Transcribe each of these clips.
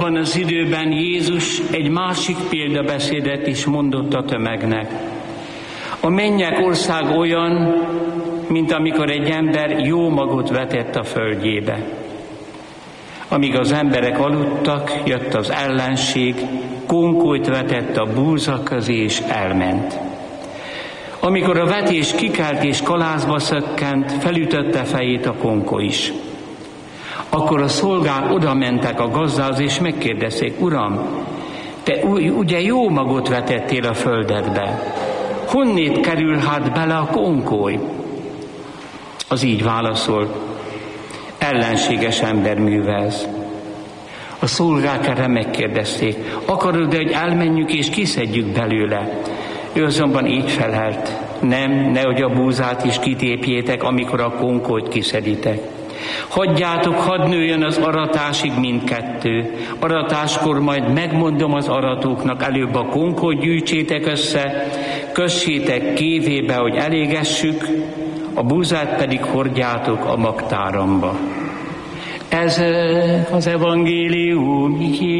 abban az időben Jézus egy másik példabeszédet is mondott a tömegnek. A mennyek ország olyan, mint amikor egy ember jó magot vetett a földjébe. Amíg az emberek aludtak, jött az ellenség, konkolyt vetett a búza közé és elment. Amikor a vetés kikelt és kalászba szökkent, felütötte fejét a konkoly is. Akkor a szolgák oda mentek a gazdához és megkérdezték: Uram, te ugye jó magot vetettél a földedbe, honnét kerül hát bele a konkoly? Az így válaszolt: ellenséges ember művelsz. A szolgák erre megkérdezték: akarod, hogy elmenjünk és kiszedjük belőle? Ő azonban így felelt: nem, nehogy a búzát is kitépjétek, amikor a konkolyt kiszeditek. Hagyjátok, hadd nőjön az aratásig mindkettő. Aratáskor majd megmondom az aratóknak: előbb a konkolyt gyűjtsétek össze, kössétek kévébe, hogy elégessük, a búzát pedig hordjátok a magtáramba. Ez az evangélium.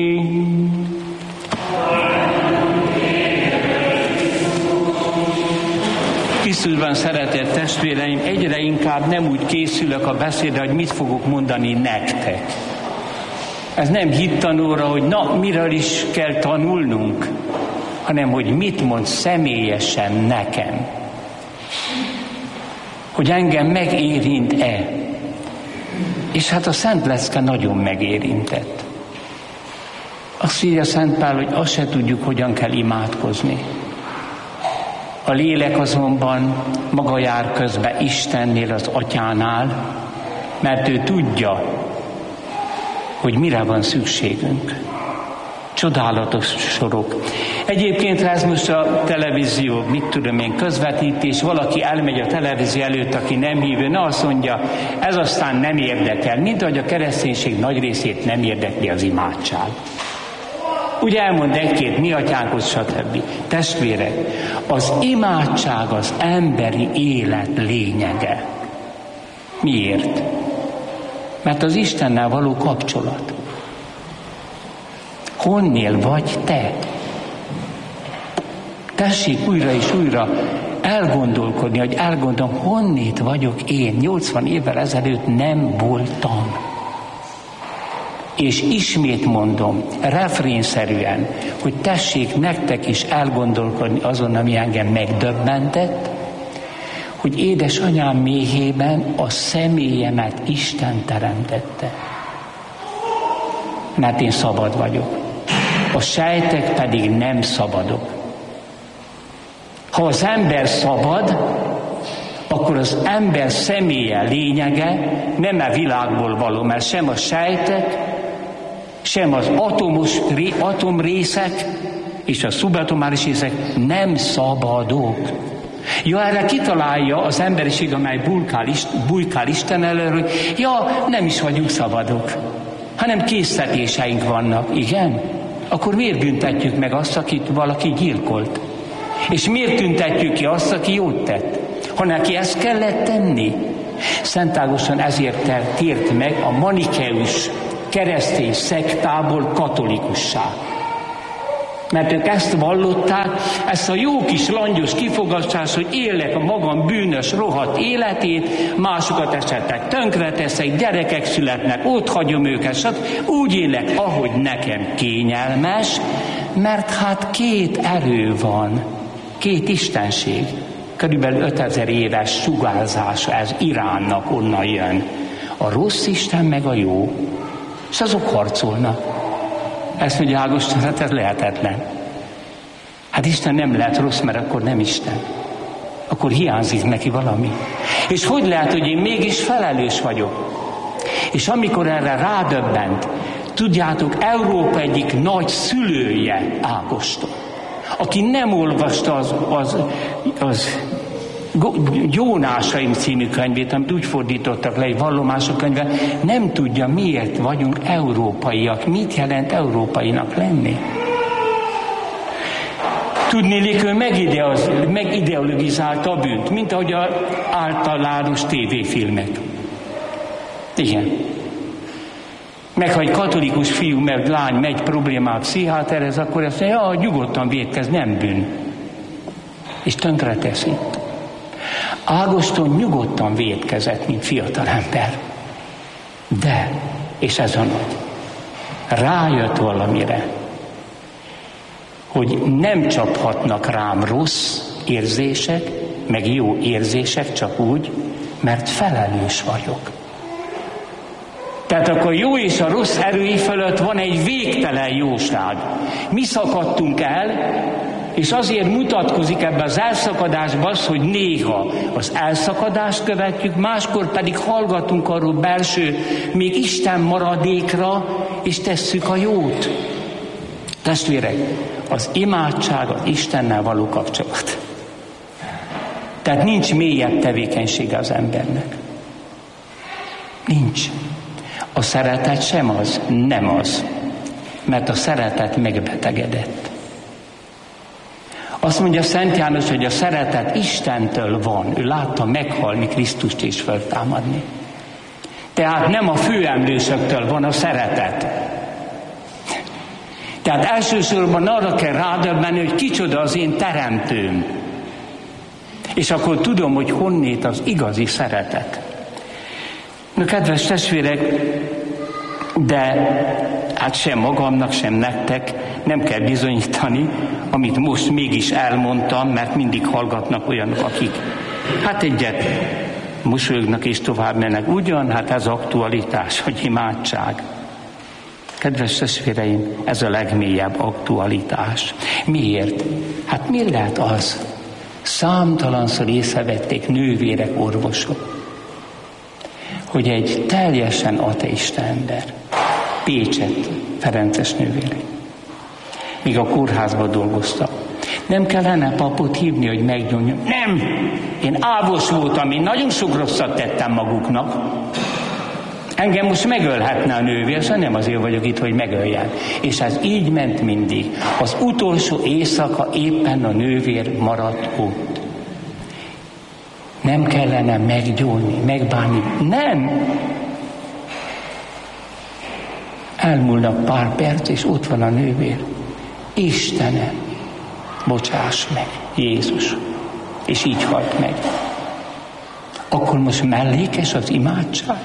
Krisztusban szeretett testvéreim, egyre inkább nem úgy készülök a beszédre, hogy mit fogok mondani nektek. Ez nem hittanóra, hogy na, miről is kell tanulnunk, hanem hogy mit mond személyesen nekem. Hogy engem megérint-e. És hát a Szent Lecke nagyon megérintett. Azt írja Szent Pál, hogy azt se tudjuk, hogyan kell imádkozni. A lélek azonban maga jár közbe Istennél, az Atyánál, mert ő tudja, hogy mire van szükségünk. Csodálatos sorok. Egyébként, ha ez most a televízió, mit tudom én, közvetítés, valaki elmegy a televízió előtt, aki nem hívő, na azt mondja, ez aztán nem érdekel, mint ahogy a kereszténység nagy részét nem érdekli az imádság. Ugye elmond egy-két mi atyánkhoz, stb. Testvérek, az imádság az emberi élet lényege. Miért? Mert az Istennel való kapcsolat. Honnél vagy te? Tessék újra és újra elgondolkodni, hogy elgondolom, honnét vagyok én. 80 évvel ezelőtt nem voltam. És ismét mondom, refrénszerűen, hogy tessék nektek is elgondolkodni azon, ami engem megdöbbentett, hogy édesanyám méhében a személyemet Isten teremtette. Mert én szabad vagyok. A sejtek pedig nem szabadok. Ha az ember szabad, akkor az ember személye lényege nem a világból való, mert sem a sejtek, sem az atomrészek és a szubatomáris részek nem szabadok. Ja, erre kitalálja az emberiség, amely bujkál Isten elől, hogy ja, nem is vagyunk szabadok, hanem késztetéseink vannak. Igen? Akkor miért büntetjük meg azt, akit valaki gyilkolt? És miért tüntetjük ki azt, aki jót tett? Ha neki ezt kellett tenni? Szent Ágoston ezért tért meg a manikeus keresztény szektából katolikussá. Mert ők ezt vallották, ezt a jó kis langyos kifogást, hogy élnek a magam bűnös, rohadt életét, másokat esetleg tönkreteszek, gyerekek születnek, ott hagyom őket, úgy élek, ahogy nekem kényelmes, mert hát két erő van, két istenség. Körülbelül 5000 éves sugárzása ez Iránnak, onnan jön. A rossz Isten meg a jó. És azok harcolnak. Ezt mondja Ágoston, hát ez lehetetlen. Hát Isten nem lehet rossz, mert akkor nem Isten. Akkor hiányzik neki valami. És hogy lehet, hogy én mégis felelős vagyok? És amikor erre rádöbbent, tudjátok, Európa egyik nagy szülője Ágoston, aki nem olvasta az Jónásaim című könyvét, amit úgy fordítottak le, egy vallomások könyve, nem tudja, miért vagyunk európaiak, mit jelent európainak lenni. Tudnélik, ő megideologizálta a bűnt, mint ahogy az általános tévéfilmek. Igen. Meg ha egy katolikus fiú, meg lány megy problémát pszichiáterhez, akkor azt mondja, ja, nyugodtan vétkez, nem bűn. És tönkre teszi. Ágoston nyugodtan vétkezett, mint fiatalember. De, és ez a nagy, rájött valamire, hogy nem csaphatnak rám rossz érzések, meg jó érzések csak úgy, mert felelős vagyok. Tehát akkor jó és a rossz erői fölött van egy végtelen jóság. Mi szakadtunk el, és azért mutatkozik ebben az elszakadásban az, hogy néha az elszakadást követjük, máskor pedig hallgatunk arról belső, még Isten maradékra, és tesszük a jót. Testvérek, az imádság az Istennel való kapcsolat. Tehát nincs mélyebb tevékenysége az embernek. Nincs. A szeretet sem az, nem az. Mert a szeretet megbetegedett. Azt mondja Szent János, hogy a szeretet Istentől van. Ő látta meghalni Krisztust és föltámadni. Tehát nem a főemlősöktől van a szeretet. Tehát elsősorban arra kell rádöbbenni, hogy kicsoda az én teremtőm. És akkor tudom, hogy honnét az igazi szeretet. Na, kedves testvérek, de hát sem magamnak, sem nektek nem kell bizonyítani, amit most mégis elmondtam, mert mindig hallgatnak olyanok, akik hát egyet mosolyognak és tovább mennek. Ugyan, hát ez aktualitás, hogy imádság. Kedves testvéreim, ez a legmélyebb aktualitás. Miért? Hát mi lehet az? Számtalanszor észrevették nővérek, orvosok, hogy egy teljesen ateista ember, Pécset, Ferences nővérek, míg a kórházban dolgoztak. Nem kellene papot hívni, hogy meggyónjon. Nem! Én ávos voltam, én nagyon sok rosszat tettem maguknak. Engem most megölhetne a nővér, szóval nem azért vagyok itt, hogy megöljen. És ez így ment mindig. Az utolsó éjszaka éppen a nővér maradt ott. Nem kellene meggyónni, megbánni. Nem! Elmúlnak pár perc, és ott van a nővér. Istenem, bocsáss meg, Jézus. És így halt meg. Akkor most mellékes az imádság?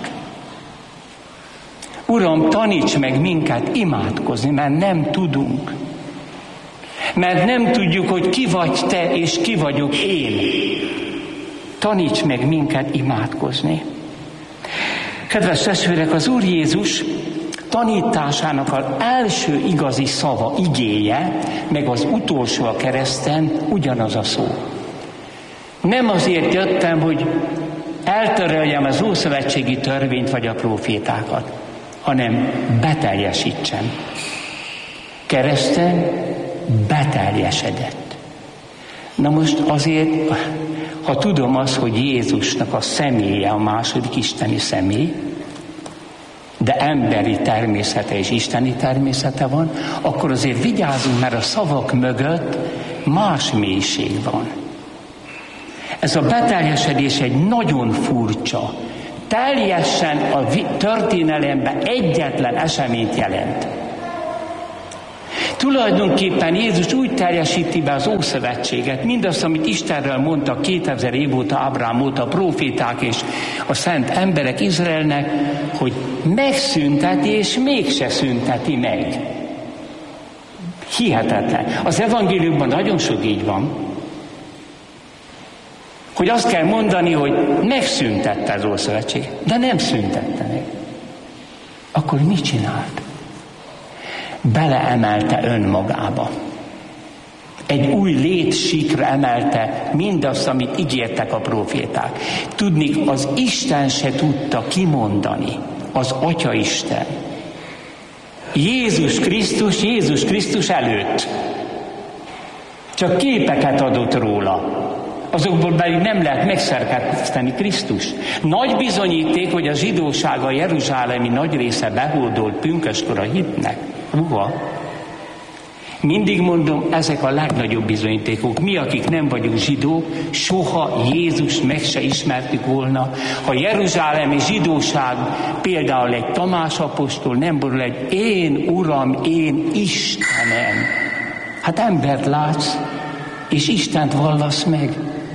Uram, taníts meg minket imádkozni, mert nem tudunk. Mert nem tudjuk, hogy ki vagy te, és ki vagyok én. Taníts meg minket imádkozni. Kedves testvérek, az Úr Jézus tanításának az első igazi szava, igéje, meg az utolsó a kereszten ugyanaz a szó. Nem azért jöttem, hogy eltöröljem az ószövetségi törvényt vagy a profétákat, hanem beteljesítsem. Kereszten beteljesedett. Na most azért, ha tudom azt, hogy Jézusnak a személye a második isteni személy, de emberi természete és isteni természete van, akkor azért vigyázzunk, mert a szavak mögött más mélység van. Ez a beteljesedés egy nagyon furcsa, teljesen a történelemben egyetlen eseményt jelent. Tulajdonképpen Jézus úgy teljesíti be az Ószövetséget, mindazt, amit Istenről mondtak 2000 év óta, Ábrahám óta, a proféták és a szent emberek Izraelnek, hogy megszünteti és mégse szünteti meg. Hihetetlen. Az evangéliumban nagyon sok így van, hogy azt kell mondani, hogy megszüntette az Ószövetség, de nem szüntette meg. Akkor mit csinált? Beleemelte önmagába. Egy új létsíkra emelte mindazt, amit ígértek a proféták. Tudni, az Isten se tudta kimondani, az Atya Isten. Jézus Krisztus előtt. Csak képeket adott róla. Azokból pedig nem lehet megszerkeszteni Krisztus. Nagy bizonyíték, hogy a zsidóság a jeruzsálemi nagy része behódolt pünköskor a hitnek. Mindig mondom, ezek a legnagyobb bizonyítékok. Mi, akik nem vagyunk zsidók, soha Jézust meg se ismertük volna. Ha jeruzsálemi zsidóság például egy Tamás apostol nem borul egy én Uram, én Istenem. Hát embert látsz, és Istent vallasz meg.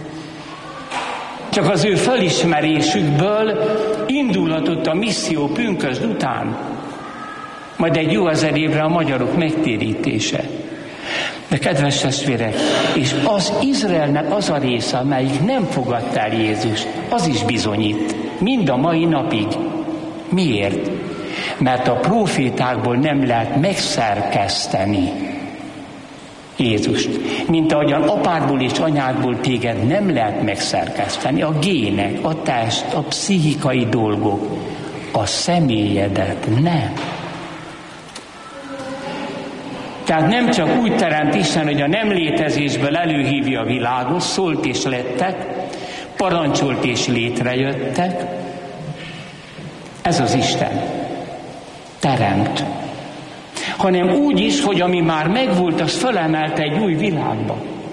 Csak az ő felismerésükből indulhatott a misszió pünkösd után. Majd egy jó ezer évre a magyarok megtérítése. De kedves testvérek, és az Izraelnek az a része, amelyik nem fogadta el Jézust, az is bizonyít, mind a mai napig. Miért? Mert a prófétákból nem lehet megszerkeszteni Jézust. Mint ahogyan apádból és anyádból téged nem lehet megszerkeszteni. A gének, a test, a pszichikai dolgok, a személyedet nem. Tehát nem csak úgy teremt Isten, hogy a nem létezésből előhívja a világot, szólt és lettek, parancsolt és létrejöttek. Ez az Isten. Teremt. Hanem úgy is, hogy ami már megvolt, az fölemelte egy új világba.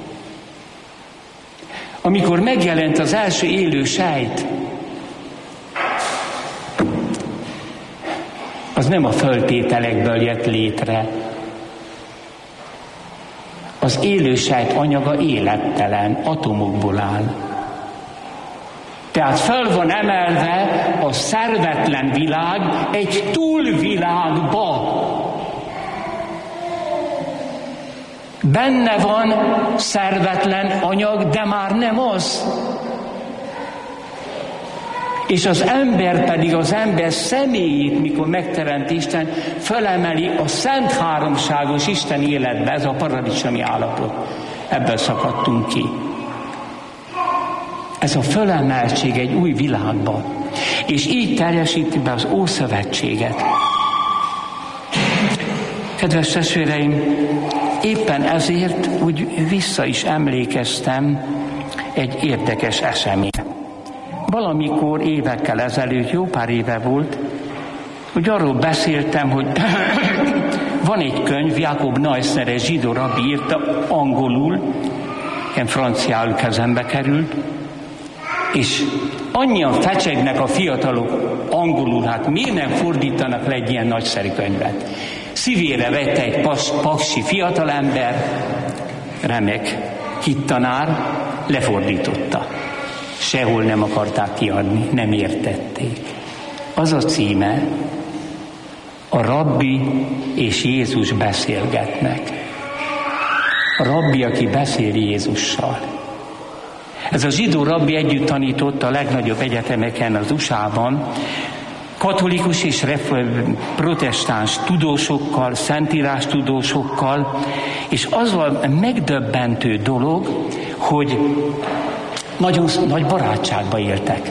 Amikor megjelent az első élő sejt, az nem a föltételekből jött létre. Az élősejt anyaga élettelen, atomokból áll. Tehát föl van emelve a szervetlen világ egy túlvilágba. Benne van szervetlen anyag, de már nem az. És az ember pedig, az ember személyét, mikor megteremt Isten, fölemeli a szent háromságos Isten életbe, ez a paradicsomi állapot. Ebből szakadtunk ki. Ez a fölemeltség egy új világba. És így teljesíti be az Ószövetséget. Kedves testvéreim, éppen ezért úgy vissza is emlékeztem egy érdekes eseményre. Valamikor évekkel ezelőtt, jó pár éve volt, hogy arról beszéltem, hogy van egy könyv, Jakob Neusner, egy zsidó rabbi írta angolul, ilyen franciául kezembe került, és annyian fecsegnek a fiatalok angolul, hát miért nem fordítanak le egy ilyen nagyszerű könyvet? Szívére vette egy paksi fiatalember, remek hittanár, lefordította. Sehol nem akarták kiadni, nem értették. Az a címe, a rabbi és Jézus beszélgetnek. A rabbi, aki beszél Jézussal. Ez a zsidó rabbi együtt tanított a legnagyobb egyetemeken az USA-ban, katolikus és protestáns tudósokkal, szentírás tudósokkal, és az a megdöbbentő dolog, hogy nagyon nagy barátságba éltek.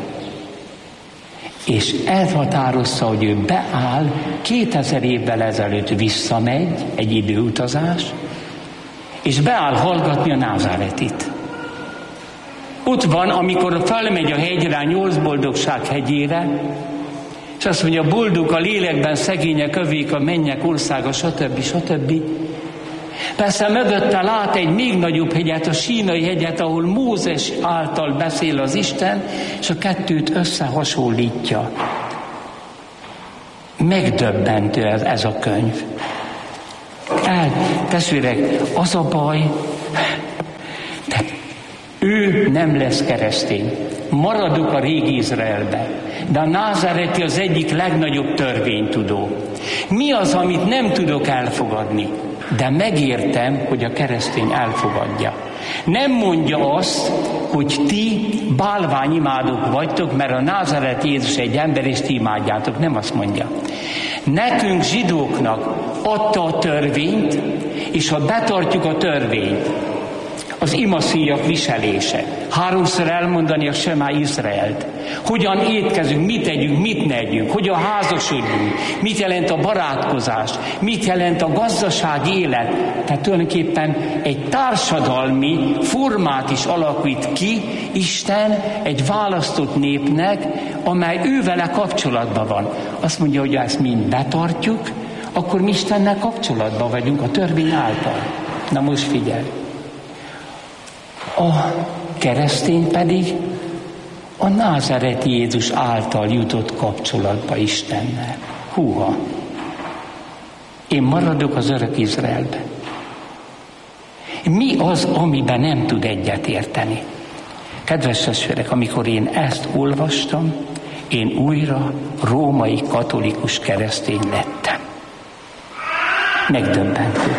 És elhatározta, hogy ő beáll, 2000 évvel ezelőtt visszamegy, egy időutazás, és beáll hallgatni a Názáretit. Ott van, amikor felmegy a hegyre, a 8 boldogság hegyére, és azt mondja, boldog a lélekben szegények övék a mennyek országa, stb. Stb. Persze mögötte lát egy még nagyobb hegyet, a Sínai hegyet, ahol Mózes által beszél az Isten, és a kettőt összehasonlítja. Megdöbbentő ez a könyv. Testvérek, az a baj, de ő nem lesz keresztény. Maradok a régi Izraelbe. De a názáreti az egyik legnagyobb törvénytudó. Mi az, amit nem tudok elfogadni? De megértem, hogy a keresztény elfogadja. Nem mondja azt, hogy ti bálványimádók vagytok, mert a názáreti Jézus egy ember, és ti imádjátok. Nem azt mondja. Nekünk zsidóknak adta a törvényt, és ha betartjuk a törvényt, az imaszíjak viselése. 3-szor elmondani a Semá Izraelt. Hogyan étkezünk, mit együnk, mit ne együnk, hogyan házasodjunk, mit jelent a barátkozás, mit jelent a gazdasági élet. Tehát tulajdonképpen egy társadalmi formát is alakít ki Isten egy választott népnek, amely ővele kapcsolatban van. Azt mondja, hogy ezt mind betartjuk, akkor mi Istennel kapcsolatban vagyunk a törvény által. Na most figyelj! A keresztény pedig a názáreti Jézus által jutott kapcsolatba Istennel. Húha! Én maradok az örök Izraelben. Mi az, amiben nem tud egyetérteni? Kedves testvérek, amikor én ezt olvastam, én újra római katolikus keresztény lettem. Megdöbbentő.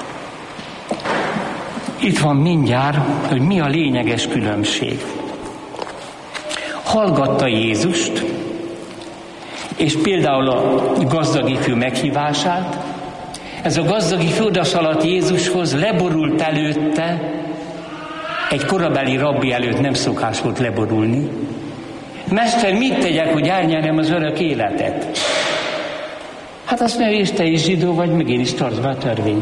Itt van mindjárt, hogy mi a lényeges különbség. Hallgatta Jézust, és például a gazdag ifjú meghívását, ez a gazdag ifjú odaszaladt Jézushoz, leborult előtte, egy korabeli rabbi előtt nem szokás volt leborulni. Mester, mit tegyek, hogy elnyerjem az örök életet? Hát azt mondja, és te is zsidó vagy, meg én is tartsd be a törvényt.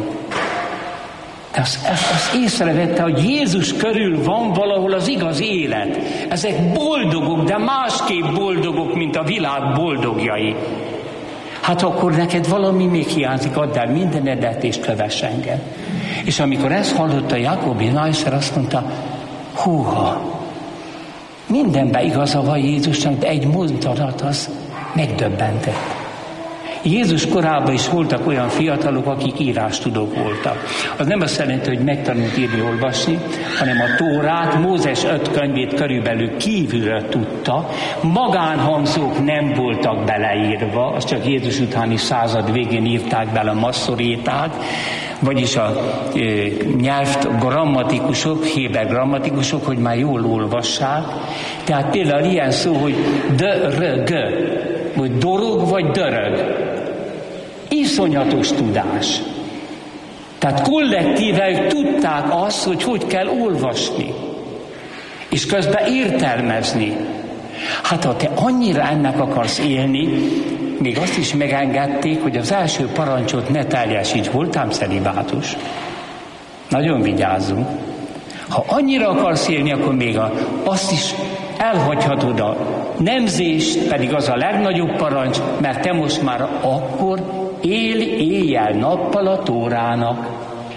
De azt észrevette, hogy Jézus körül van valahol az igaz élet. Ezek boldogok, de másképp boldogok, mint a világ boldogjai. Hát akkor neked valami még hiányzik, add el mindenedet és kövess engem. És amikor ezt hallotta Jakobi Neusser, azt mondta, húha, mindenben igaza van Jézusnak, de egy mondat az megdöbbentett. Jézus korában is voltak olyan fiatalok, akik írástudók voltak. Az nem azt jelenti, hogy megtanult írni, olvasni, hanem a Tórát, Mózes 5 könyvét körülbelül kívülről tudta. Magánhangzók nem voltak beleírva, az csak Jézus utáni század végén írták bele a masszorétát, vagyis a nyelvt grammatikusok, héber grammatikusok, hogy már jól olvassák. Tehát például ilyen szó, hogy dörög, vagy dorog, vagy dörög. Iszonyatos tudás. Tehát kollektíve tudták azt, hogy kell olvasni, és közben értelmezni. Hát ha te annyira ennek akarsz élni, még azt is megengedték, hogy az első parancsot ne teljesíts. Voltám celibátus. Nagyon vigyázzunk. Ha annyira akarsz élni, akkor még azt is elhagyhatod a nemzést, pedig az a legnagyobb parancs, mert te most már akkor él éjjel-nappal a Tórának.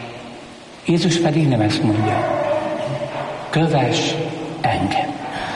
Jézus pedig nem ezt mondja. Kövess engem.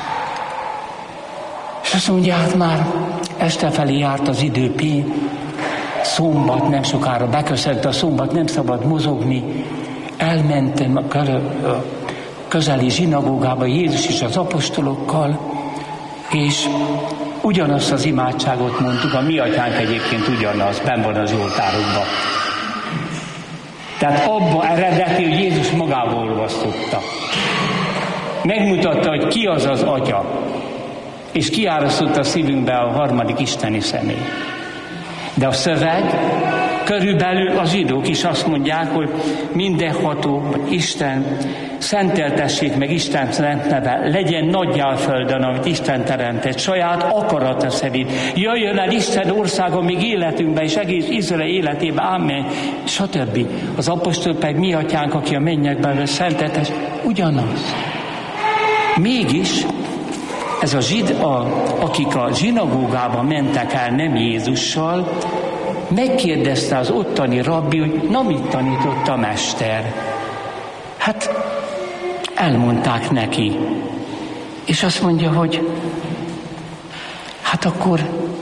És azt mondja, hát már este felé járt az idő, szombat, nem sokára beköszönt a szombat, nem szabad mozogni. Elmentem a közeli zsinagógába Jézus és az apostolokkal, és ugyanazt az imádságot mondtuk, a mi atyánk egyébként ugyanaz, benn van az oltárokban. Tehát abba eredeti, hogy Jézus magával olvasztotta. Megmutatta, hogy ki az az Atya, és kiárasztotta a szívünkbe a harmadik isteni személy. De a szöveg körülbelül az zsidók is azt mondják, hogy mindenható Isten, szenteltessék meg Isten szent neve, legyen nagyjá a földön, amit Isten teremtett, saját akarata szerint. Jöjjön el Isten országa még életünkben, és egész Izrael életében, ámen, stb. Az apostol pedig mi atyánk, aki a mennyekben szenteltes, ugyanaz. Mégis ez akik a zsinagógába mentek el nem Jézussal, megkérdezte az ottani rabbi, hogy na mit tanított a mester? Hát elmondták neki. És azt mondja, hogy hát akkor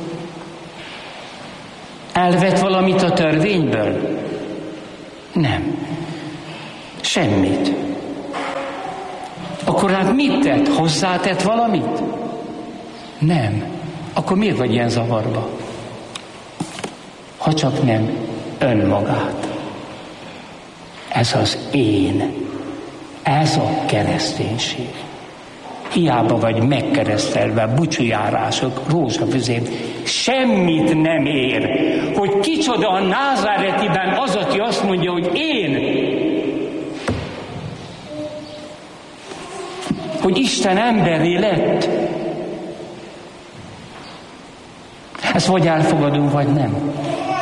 elvett valamit a törvényből? Nem. Semmit. Akkor hát mit tett? Hozzátett valamit? Nem. Akkor miért vagy ilyen zavarba? Ha csak nem önmagát. Ez az én. Ez a kereszténység. Hiába vagy megkeresztelve, búcsújárások, rózsafüzén, semmit nem ér. Hogy kicsoda a názáretiben az, aki azt mondja, hogy én. Hogy Isten emberré lett. Ezt vagy elfogadunk, vagy nem.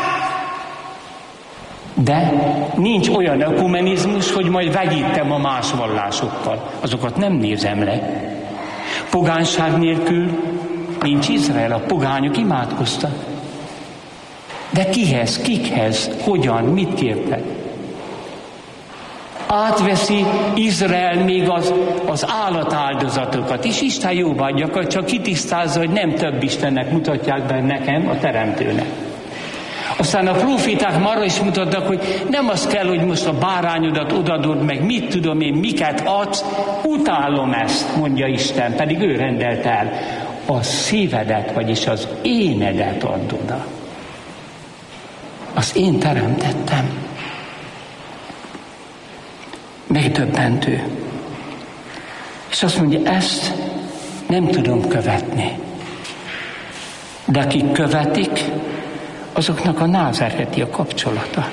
De nincs olyan ökumenizmus, hogy majd vegyítem a más vallásokkal. Azokat nem nézem le. Pogányság nélkül nincs Izrael, a pogányok imádkoztak. De kihez, kikhez, hogyan, mit kértek? Átveszi Izrael még az állatáldozatokat is. Isten jóba adja, csak kitisztázza, hogy nem több Istennek mutatják be nekem, a Teremtőnek. Aztán a próféták már arra is mutattak, hogy nem az kell, hogy most a bárányodat odadod, meg mit tudom én, miket adsz, utálom ezt, mondja Isten, pedig ő rendelt el. A szívedet, vagyis az énedet add oda. Azt én teremtettem. Megdöbbentő. És azt mondja, ezt nem tudom követni. De akik követik, azoknak a názáreti a kapcsolata.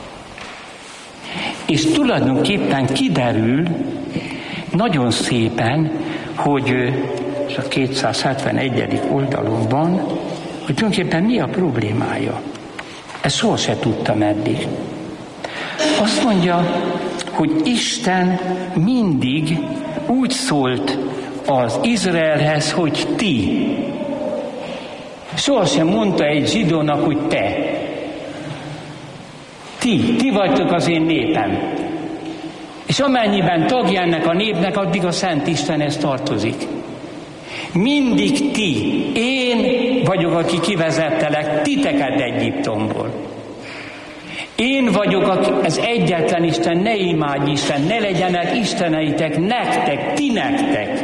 És tulajdonképpen kiderül nagyon szépen, hogy a 271. oldalon van, hogy tulajdonképpen mi a problémája. Ezt soha se tudtam eddig. Azt mondja, hogy Isten mindig úgy szólt az Izraelhez, hogy ti. Sohasem mondta egy zsidónak, hogy te. Ti vagytok az én népem. És amennyiben tagja ennek a népnek, addig a Szent Istenhez tartozik. Mindig ti. Én vagyok, aki kivezettelek titeket Egyiptomból. Én vagyok az egyetlen Isten, ne imádj Isten, ne legyenek isteneitek nektek, ti nektek.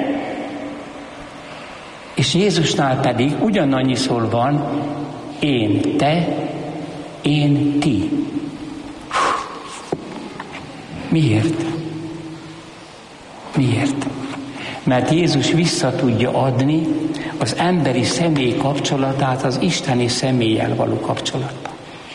És Jézusnál pedig ugyanannyiszor van, én te, én ti. Miért? Miért? Mert Jézus vissza tudja adni az emberi személy kapcsolatát az isteni személlyel való kapcsolatba.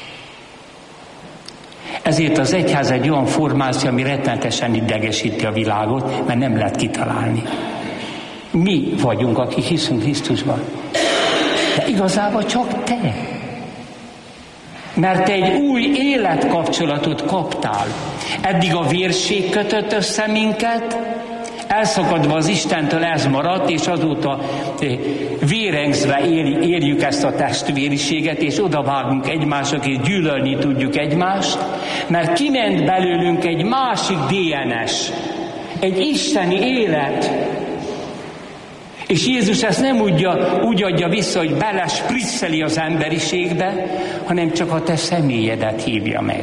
Ezért az egyház egy olyan formáció, ami rettenetesen idegesíti a világot, mert nem lehet kitalálni. Mi vagyunk, akik hiszünk Krisztusban. De igazából csak te. Mert te egy új életkapcsolatot kaptál. Eddig a vérség kötött össze minket, elszakadva az Istentől ez maradt, és azóta vérengzve érjük ezt a testvériséget, és odavágunk egymásnak, és gyűlölni tudjuk egymást, mert kiment belőlünk egy másik DNS, egy isteni élet. És Jézus ezt nem úgy adja vissza, hogy belespricceli az emberiségbe, hanem csak a te személyedet hívja meg.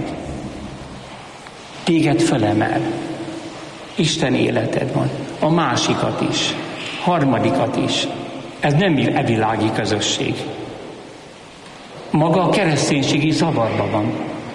Téged fölemel. Isten életed van. A másikat is. Harmadikat is. Ez nem evilági közösség. Maga a kereszténység is zavarban van.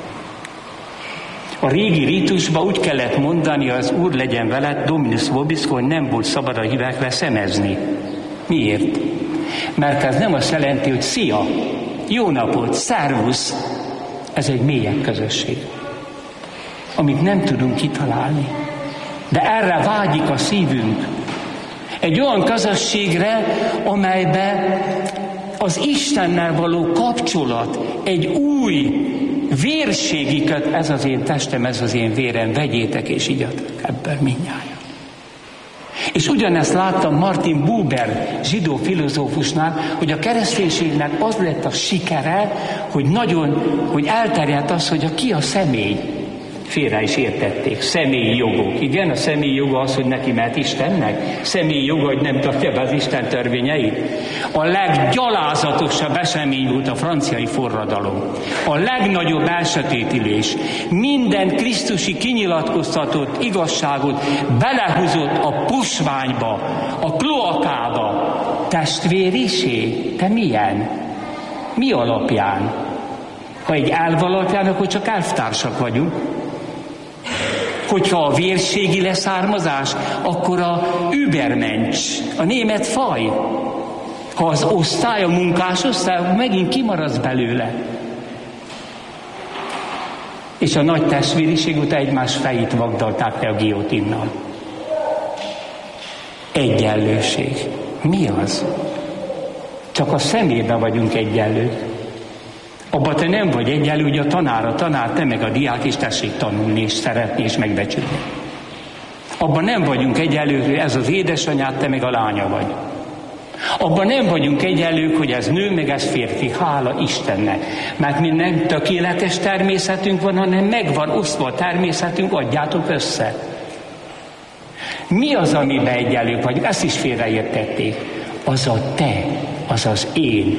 A régi rítusban úgy kellett mondani, az Úr legyen veled, Dominus vobisco, hogy nem volt szabad a hívekre szemezni. Miért? Mert ez nem azt jelenti, hogy szia, jó napot, szervusz. Ez egy mélyebb közösség, amit nem tudunk kitalálni. De erre vágyik a szívünk. Egy olyan közösségre, amelyben az Istennel való kapcsolat, egy új vérségi köt, ez az én testem, ez az én vérem, vegyétek és igyatok ebből mindnyájan. És ugyanezt láttam Martin Buber zsidó filozófusnál, hogy a kereszténységnek az lett a sikere, hogy elterjedt az, hogy ki a személy. Félre is értették. Személyi jogok. Igen, a személyi joga az, hogy neki mehet Istennek. Személyi joga, hogy nem tartja be az Isten törvényeit. A leggyalázatosabb esemény volt a franciai forradalom. A legnagyobb elsötétülés. Minden krisztusi kinyilatkoztatott igazságot belehúzott a pusványba, a kloakába. Testvériség? Te milyen? Mi alapján? Ha egy elv alapján, akkor csak elvtársak vagyunk. Hogyha a vérségi leszármazás, akkor a Übermensch, a német faj. Ha az osztály, a munkás osztály, megint kimaradsz belőle. És a nagy testvériség után egymás fejét vagdalták le a guillotinnal. Egyenlőség. Mi az? Csak a szemében vagyunk egyenlők. Abba te nem vagy egyenlő, hogy a tanár, te meg a diák, és tessék tanulni, és szeretni, és megbecsülni. Abban nem vagyunk egyenlő, hogy ez az édesanyád, te meg a lánya vagy. Abban nem vagyunk egyenlők, hogy ez nő, meg ez férfi, hála Istennek. Mert mi nem tökéletes természetünk van, hanem meg van osztva a természetünk, adjátok össze. Mi az, amiben egyenlők vagyunk? Ezt is félreértették. Az a te, az az én.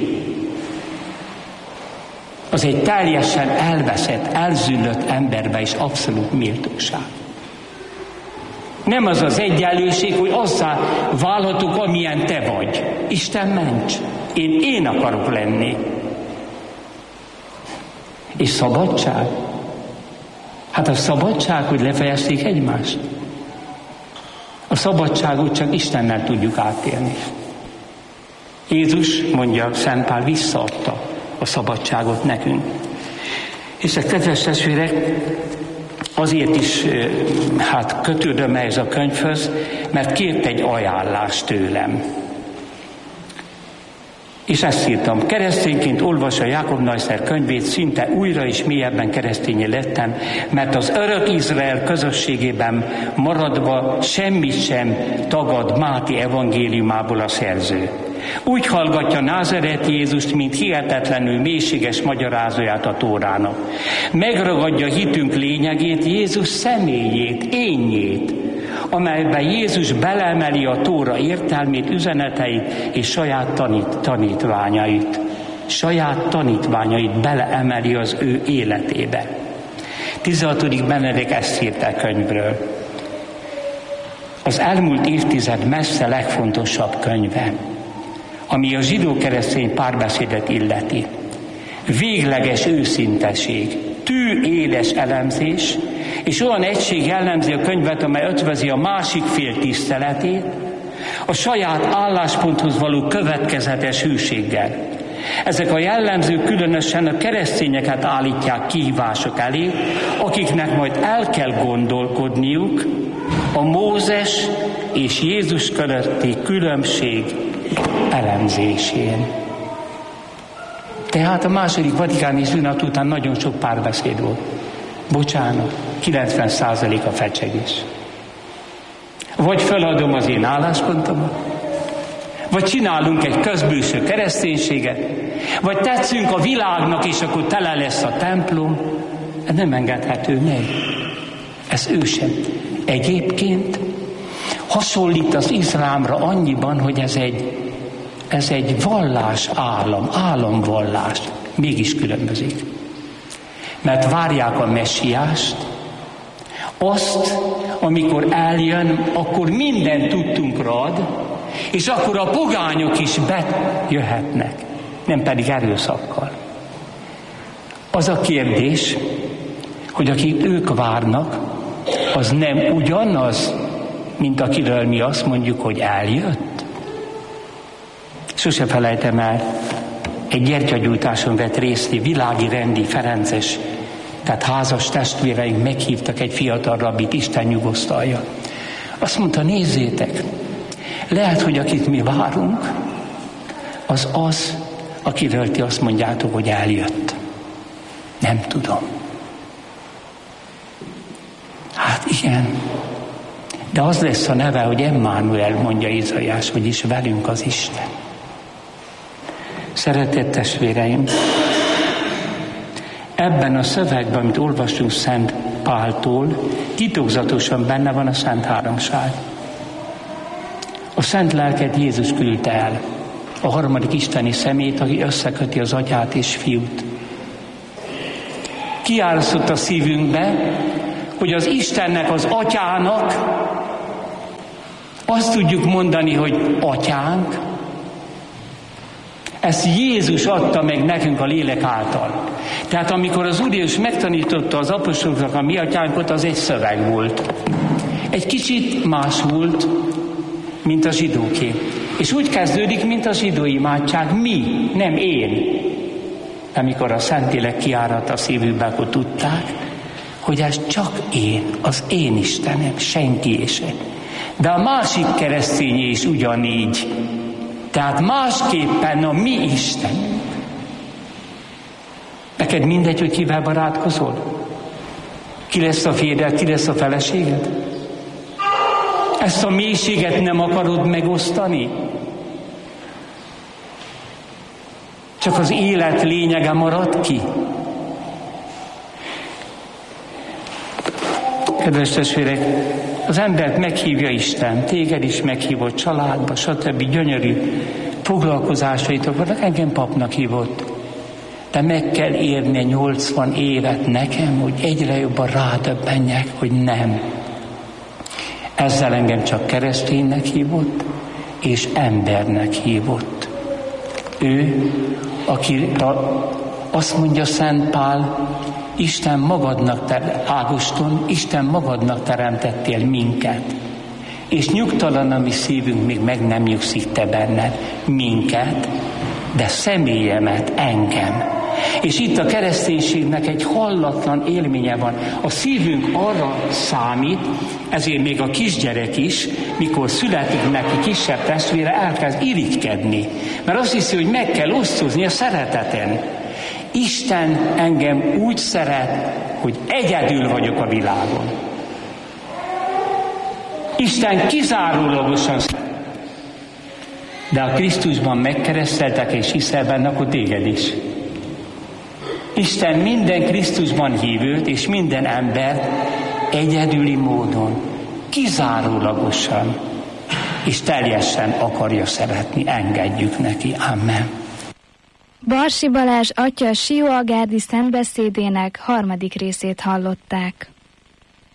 Az egy teljesen elveszett, elzüllött emberbe is abszolút méltóság. Nem az az egyenlőség, hogy azzá válhatok, amilyen te vagy. Isten ments. Én akarok lenni. És szabadság? Hát a szabadság, hogy lefejezték egymást. A szabadságot csak Istennel tudjuk átélni. Jézus, mondja Szent Pál, visszaadta a szabadságot nekünk. És a kedves testvérek, azért is kötődöm ehhez a könyvhöz, mert kért egy ajánlást tőlem. És ezt írtam. Keresztényként olvasva Jákob Neusser könyvét, szinte újra és mélyebben keresztényé lettem, mert az örök Izrael közösségében maradva semmit sem tagad Máté evangéliumából a szerző. Úgy hallgatja Názareti Jézust, mint hihetetlenül mélységes magyarázóját a Tórának. Megragadja hitünk lényegét, Jézus személyét, énjét, amelyben Jézus beleemeli a Tóra értelmét, üzeneteit és saját tanítványait. Saját tanítványait beleemeli az ő életébe. 16. Benedek ezt írta a könyvről. Az elmúlt évtized messze legfontosabb könyve, ami a zsidó-keresztény párbeszédet illeti. Végleges őszinteség, éles elemzés, és olyan egység jellemzi a könyvet, amely ötvözi a másik fél tiszteletét, a saját állásponthoz való következetes hűséggel. Ezek a jellemzők különösen a keresztényeket állítják kihívások elé, akiknek majd el kell gondolkodniuk a Mózes és Jézus közötti különbség elemzésén. Tehát a második vatikáni szünet után nagyon sok párbeszéd volt. Bocsánat, 90% a fecsegés. Vagy feladom az én álláspontomat, vagy csinálunk egy közbűső kereszténységet, vagy tetszünk a világnak, és akkor tele lesz a templom. Ez nem engedhető meg. Ez ő sem. Egyébként hasonlít az iszlámra annyiban, hogy ez egy vallás államvallás. Mégis különbözik. Mert várják a messiást, azt, amikor eljön, akkor minden tudtunkra ad, és akkor a pogányok is bejöhetnek, nem pedig erőszakkal. Az a kérdés, hogy akik ők várnak, az nem ugyanaz, mint akiről mi azt mondjuk, hogy eljött. Sose felejtem el, egy gyertyagyújtáson vett részt világi rendi Ferences, tehát házas testvéreink meghívtak egy fiatal rabbit, Isten nyugosztalja. Azt mondta, nézzétek, lehet, hogy akit mi várunk, az, akiről ti azt mondjátok, hogy eljött. Nem tudom. Hát igen. De az lesz a neve, hogy Emmanuel, mondja Izaiás, vagyis velünk az Isten. Szeretett testvéreim, ebben a szövegben, amit olvastunk Szent Páltól, titokzatosan benne van a Szent Háromság. A Szent Lelket Jézus küldte el, a harmadik isteni szemét, aki összeköti az Atyát és Fiút. Kiáraszott a szívünkbe, hogy az Istennek, az Atyának azt tudjuk mondani, hogy Atyánk. Ezt Jézus adta meg nekünk a lélek által. Tehát amikor az Úr Jézus megtanította az apostoloknak a mi atyánkot, az egy szöveg volt. Egy kicsit más volt, mint a zsidóké. És úgy kezdődik, mint a zsidó imádság, mi, nem én. Amikor a Szentlélek kiáradt a szívükbe, akkor tudták, hogy ez csak én, az én Istenem, senki se. De a másik keresztényé is ugyanígy. Tehát másképpen a mi Istenünk. Neked mindegy, hogy kivel barátkozol? Ki lesz a férjed, ki lesz a feleséged? Ezt a mélységet nem akarod megosztani? Csak az élet lényege marad ki. Kedves testvérek, az embert meghívja Isten, téged is meghívott, családba, stb. Gyönyörű foglalkozásaitok vannak, engem papnak hívott. De meg kell érni 80 évet nekem, hogy egyre jobban rádöbbenjek, hogy nem. Ezzel engem csak kereszténynek hívott, és embernek hívott. Ő, aki azt mondja Szent Pál, Isten magadnak Ágoston, Isten magadnak teremtettél minket. És nyugtalan a mi szívünk, még meg nem nyugszik te benned minket, de személyemet, engem. És itt a kereszténységnek egy hallatlan élménye van. A szívünk arra számít, ezért még a kisgyerek is, mikor születik neki kisebb testvére, elkezd irigykedni. Mert azt hiszi, hogy meg kell osztozni a szereteten. Isten engem úgy szeret, hogy egyedül vagyok a világon. Isten kizárólagosan szeret. De a Krisztusban megkereszteltek és hiszel benne, akkor téged is. Isten minden Krisztusban hívőt és minden embert egyedüli módon, kizárólagosan és teljesen akarja szeretni. Engedjük neki. Amen. Barsi Balázs atya Sió-Agárdi szentbeszédének 3. részét hallották.